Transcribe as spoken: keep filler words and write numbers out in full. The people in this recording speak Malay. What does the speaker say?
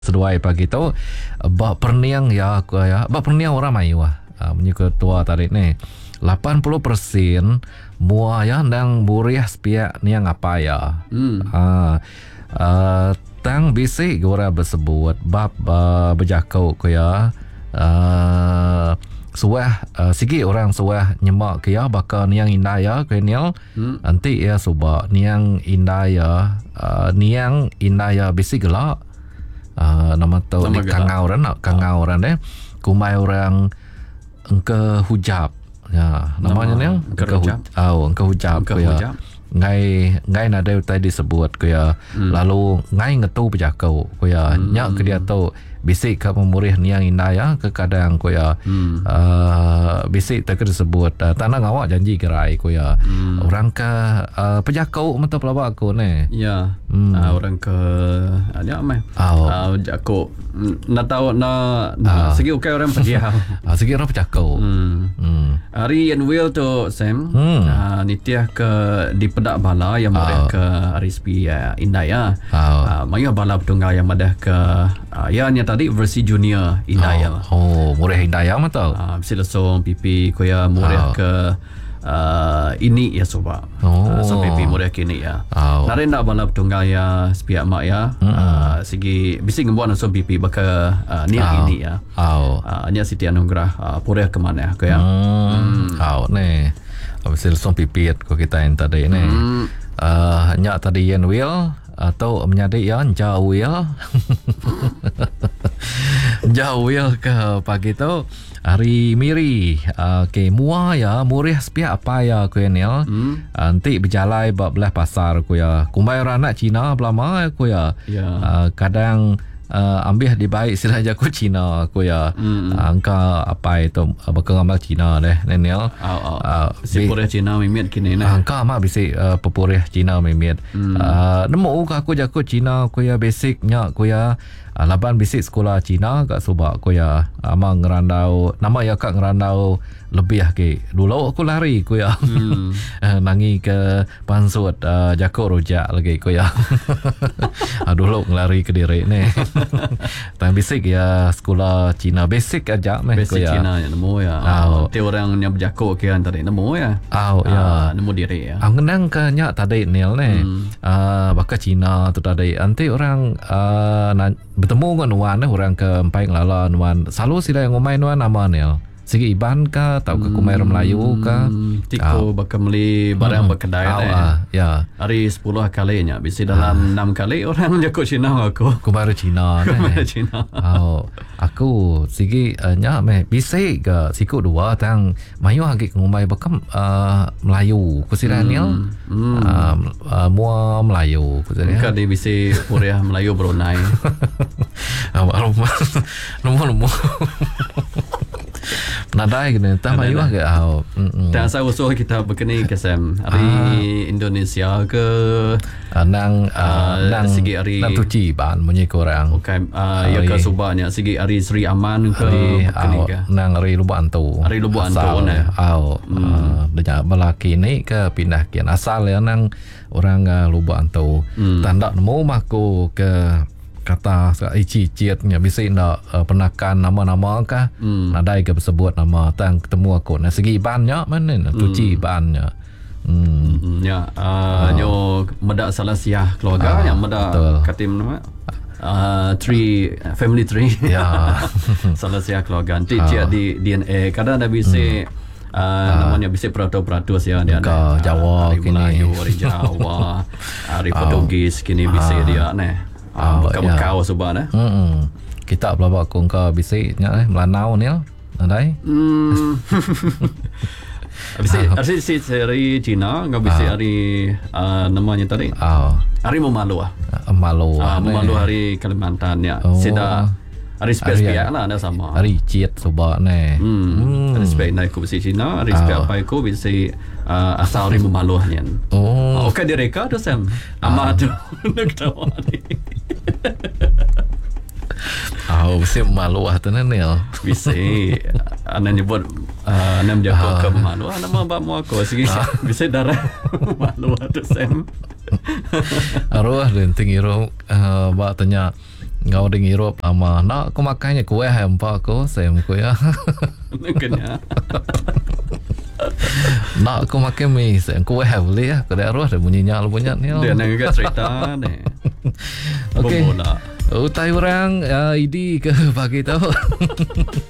Seduai pagi tu bak perniang ya aku ya bak perniang orang mayu ah uh, menyuka tua tadi ni lapan puluh persen mua ya nang buriah spiak niang apa ya hmm. uh, uh, tang bisi gora bersebut bab uh, berjakau ko ya uh, suah uh, sigi orang suah nyemak ke ya bakal niang indah ya kenil hmm. nanti ya suba niang indah ya uh, niang indah ya bisi gelak. Uh, nama tu ni kangau ran kangau ran eh kumai orang engke hujab ya namanya ni engke hujab oh engke hujab ya ngai ngai nada tadi disebut ko ya hmm. lalu ngai ngetu berjakau ko ya hmm. nyak ke dia tu bisik ke memurih niang indah ya ke kadang ko ya hmm. uh, bisik tak disebut uh, tanah ngawak janji gerai ko ya hmm. orang ke uh, pejakau mata pelawak aku ni ya hmm. uh, orang ke ada mai oh. uh, jakau nak tahu nak uh. segi ukai orang pejiau uh, segi orang pejakau hmm. hmm. Hari and will tu Sam hmm. uh, nitiah ke di pedak bala yang murih oh. ke R S P uh, indah ya oh. uh, maya bala petunggal yang madah ke uh, ya ni tadi versi junior indah ya oh, oh murih indah ya mata uh, bisa lesong pipi ko ya murih oh. ke uh, ini ya soba oh. uh, so pipi murih kini ya oh. nare nak bala petunggal ya sepiak mak ya mm-hmm. uh, segi bisa ngembuan so pipi baka uh, ni oh. ini ya oh. uh, ni Siti Anugerah uh, murih ke mana ko ya hmm. hmm. oh ne hasil song pipit ko kita yang tadi ni hmm. uh, nyak tadi yang will atau menjadi yang jauh will jauh will ke pagi tu hari miri uh, ke mua ya murih sepiak apa ya ko ya hmm. uh, nanti berjalai bab belah pasar ko ya kumai orang anak Cina belama ko ya yeah. uh, kadang Uh, ambil di baik sila jago Cina aku ya mm. uh, angka apa itu uh, bakal amal Cina deh Nenel oh, oh. uh, si purih Cina mimit kini nah angka mak bisi uh, pepurih Cina mimit mm. uh, nemu aku jago Cina aku ya basicnya aku ya uh, laban bisik sekolah Cina kat Subak aku ya ama ngerandau nama ya kak ngerandau lebih ke dulu aku lari aku ya hmm. nangi ke pansut uh, jago rojak lagi aku ya dulu ngelari ke diri ni tapi basic ya sekolah Cina basic aja meh basic ya. Cina yang nemu ya oh. Dia orang yang berjago ke tadi nemu ya oh, ya. Uh, nemu diri ya ang nang ke nyak tadi nil ni hmm. uh, baka Cina tu tadi nanti orang uh, na, bertemu dengan wan orang ke empai ngelalan wan selalu sila yang ngomai wan nama nil segi iban ka atau ke kumai orang Melayu ka tiko oh. baka beli barang hmm. berkedai oh, uh, ya hari sepuluh kalinya bisa dalam enam uh. kali orang jago Cina aku kumai Cina kumai Cina oh aku segi uh, nya meh bisa ke siku dua tang mayu hagi ngumai bakam uh, Melayu kusiranil hmm. hmm. uh, uh, mua Melayu kusiranil ka di bisa puriah Melayu Brunei rumah rumah rumah nadai kena tak mayu ke au dan saya usul kita berkini ke Sam hari ah. Indonesia ke nang uh, nang segi hari nang tuci ban munyi korang okey uh, ya ke subanya segi hari Sri Aman ke berkini ke nang hari Lubuk Antu hari Lubuk Antu ne au banyak belaki ni ke pindah kian asal ya nang orang uh, Lubuk Antu hmm. tanda nemu maku ke kata iciciatnya bisa nak uh, penakan nama-nama kah hmm. nadai ke sebut nama tang ketemu aku nah segi banyak mana nak tuci hmm. banyak hmm. ya uh, oh. nyo medak salah siah keluarga oh, yang medak katim nama uh, tree family tree ya salah siah keluarga nanti oh. di D N A kadang ada bisa hmm. Uh, uh, namanya bisa peratus-peratus ya dia ada Jawa hari kini Melayu hari Jawa hari Portugis kini bisa uh. dia neh Ah, uh, bekau ya. Sebab eh. Hmm. Kita pelabak kong ka bisik nya eh Melanau ni andai. Hmm. Bisik hari si seri Cina ngau bisik uh. hari uh, namanya tadi. Oh. Hari Memalu ah. Uh, malu. Ah, uh, Memalu hari Kalimantan ya. Oh. Sida hari spesial lah ada sama. Hari Ciet sebab ni. Hmm. hmm. Hari spesial naik ku bisik Cina, hari spesial pai ku bisik uh, asal hari Memalu ni. Oh. Okey direka tu Sam. Amat tu nak tahu ni. Oh, bisa malu ah tu Nenel. Bisa. Anak nyebut uh, anak menjaga ke malu. Nama abang mu aku. Bisa darah malu ah tu Sam. Arwah dan tinggi ro uh, bak tanya ngau ding Europe ama nak aku makannya kue hampa aku sem ko ya. Kena. Nak aku makan mi sem kue beli ya. Kada arwah dah bunyinya lu punya ni. Dia nak ke cerita ni. Okey. Utai orang uh, idi ke pagi tu.